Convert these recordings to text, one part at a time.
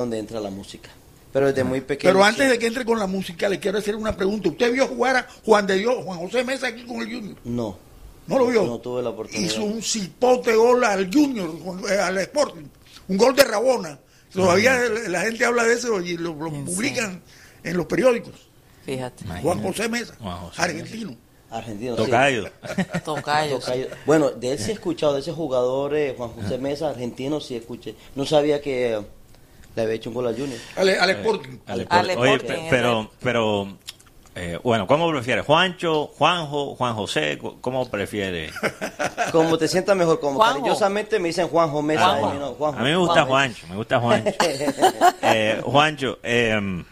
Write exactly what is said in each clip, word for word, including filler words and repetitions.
donde entra la música. Pero desde muy pequeño. Pero antes de que entre con la música, le quiero hacer una pregunta. ¿Usted vio jugar a Juan de Dios, Juan José Mesa aquí con el Junior? No. ¿No lo vio? No tuve la oportunidad. Hizo un cipote gol al Junior, al Sporting. Un gol de Rabona. Todavía uh-huh. la gente habla de eso y lo, lo publican en los periódicos. Fíjate. Juan José Mesa, Juan José argentino. Argentino, Tocayo. Sí. Tocayo. Tocayo. Bueno, de él sí he escuchado, de ese jugador eh, Juan José Mesa, argentino, sí escuché. No sabía que eh, le había hecho un gol al Junior. Al, al Sporting. Al, al Oye, Sporting, pero, pero eh, bueno, ¿cómo prefieres? ¿Juancho, Juanjo, Juan José? ¿Cómo prefieres? Como te sientas mejor, como Juanjo. Cariñosamente me dicen Juanjo Mesa. Juanjo. A mí, no, Juanjo. A mí me gusta Juanjo. Juancho, me gusta Juancho. eh, Juancho, eh,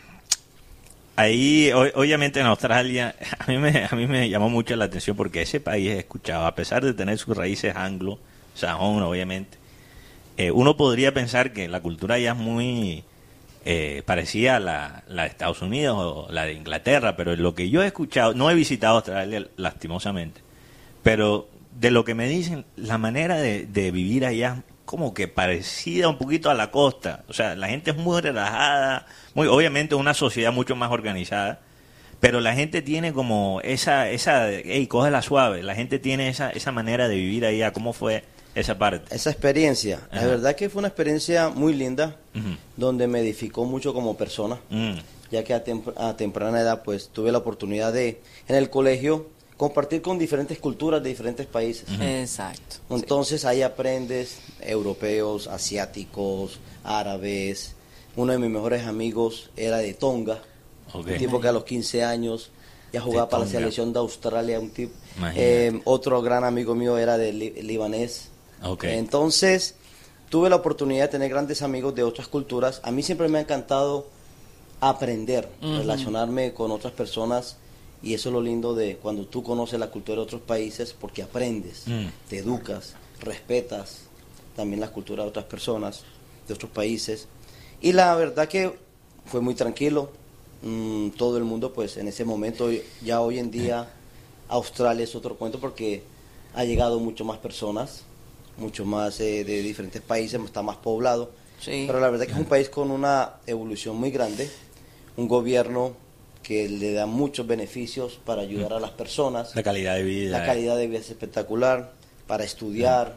ahí, o- obviamente en Australia, a mí, me, a mí me llamó mucho la atención porque ese país, he escuchado, a pesar de tener sus raíces anglo, sajón, obviamente, eh, uno podría pensar que la cultura ya es muy eh, parecida a la, la de Estados Unidos o la de Inglaterra, pero lo que yo he escuchado, no he visitado Australia lastimosamente, pero de lo que me dicen, la manera de, de vivir allá como que parecida un poquito a la costa. O sea, la gente es muy relajada, muy obviamente es una sociedad mucho más organizada, pero la gente tiene como esa, esa, hey, cógela suave, la gente tiene esa, esa manera de vivir allá. ¿Cómo fue esa parte? Esa experiencia, Ajá. la verdad que fue una experiencia muy linda, Ujú. donde me edificó mucho como persona, Mm. ya que a, tem- a temprana edad pues tuve la oportunidad de, en el colegio, compartir con diferentes culturas de diferentes países. Exacto. Entonces ahí aprendes europeos, asiáticos, árabes. Uno de mis mejores amigos era de Tonga, Ok. un tipo que a los quince años ya jugaba De para la Tonga. selección de Australia. Un tipo, Imagínate. eh, otro gran amigo mío era de li- libanés. Ok. Entonces tuve la oportunidad de tener grandes amigos de otras culturas. A mí siempre me ha encantado aprender, Ujú. relacionarme con otras personas. Y eso es lo lindo de cuando tú conoces la cultura de otros países, porque aprendes, Mm. te educas, respetas también la cultura de otras personas, de otros países. Y la verdad que fue muy tranquilo. Mm, todo el mundo, pues en ese momento, ya hoy en día, Australia es otro cuento porque ha llegado mucho más personas, mucho más eh, de diferentes países, está más poblado. Sí. Pero la verdad que es un país con una evolución muy grande, un gobierno que le da muchos beneficios para ayudar a las personas. La calidad de vida. La calidad de vida es espectacular, para estudiar,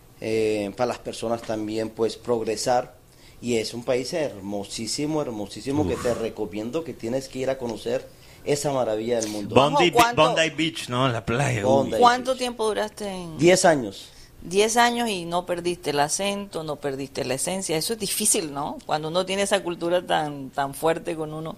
eh, para las personas también pues progresar. Y es un país hermosísimo, hermosísimo, Uf. que te recomiendo que tienes que ir a conocer esa maravilla del mundo. Bondi, Juanjo, ¿cuánto- Bondi Beach, ¿no? La playa. Bondi. uy. ¿Cuánto tiempo duraste en...? Diez años. Diez años y no perdiste el acento, no perdiste la esencia. Eso es difícil, ¿no? Cuando uno tiene esa cultura tan tan fuerte con uno.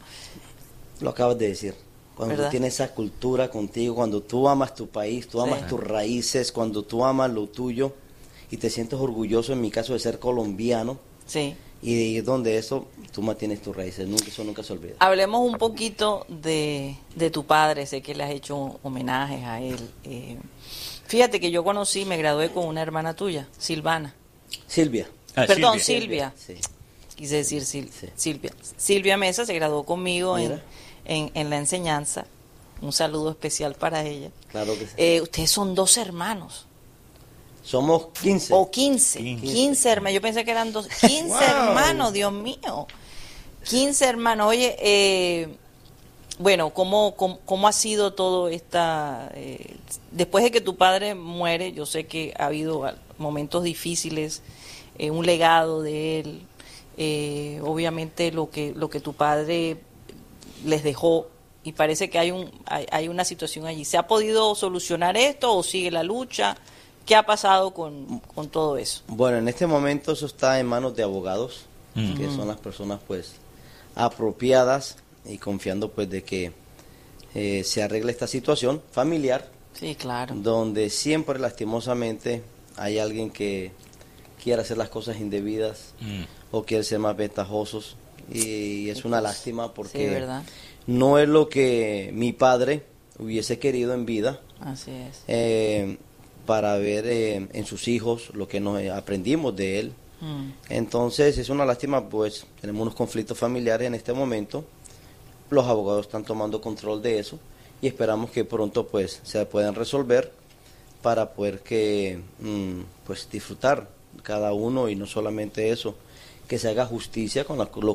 Lo acabas de decir. Cuando ¿Verdad? tú tienes esa cultura contigo, cuando tú amas tu país, tú amas Sí. tus raíces, cuando tú amas lo tuyo y te sientes orgulloso, en mi caso, de ser colombiano, Sí. y donde eso, tú mantienes tus raíces, nunca, eso nunca se olvida. Hablemos un poquito de, de tu padre. Sé que le has hecho homenajes a él. Eh, fíjate que yo conocí, me gradué con una hermana tuya, Silvana. Silvia. Ah, Perdón, Silvia. Silvia. Sí. Quise decir Sil- Sí. Silvia. Silvia Mesa se graduó conmigo en, Mira. en, en la enseñanza. Un saludo especial para ella. Claro que sí. Eh, ustedes son dos hermanos. Somos quince. O quince. Quince. quince hermanos. Yo pensé que eran dos. quince Wow. hermanos, Dios mío. quince hermanos. Oye, eh, bueno, ¿cómo, cómo, cómo ha sido todo esta... eh, después de que tu padre muere, yo sé que ha habido al- momentos difíciles, eh, un legado de él, eh, obviamente lo que, lo que tu padre les dejó, y parece que hay, un, hay, hay una situación allí. ¿Se ha podido solucionar esto o sigue la lucha? ¿Qué ha pasado con, con todo eso? Bueno, en este momento eso está en manos de abogados, Mm. que son las personas pues apropiadas, y confiando pues de que eh, se arregle esta situación familiar, Sí, claro. donde siempre lastimosamente hay alguien que quiere hacer las cosas indebidas Mm. o quiere ser más ventajosos, y es una lástima Sí, porque ¿verdad? no es lo que mi padre hubiese querido en vida, Así es. eh, para ver eh, en sus hijos lo que nos aprendimos de él. Mm. Entonces es una lástima, pues tenemos unos conflictos familiares en este momento. Los abogados están tomando control de eso y esperamos que pronto pues se puedan resolver para poder que mm, pues disfrutar cada uno, y no solamente eso, que se haga justicia con la- lo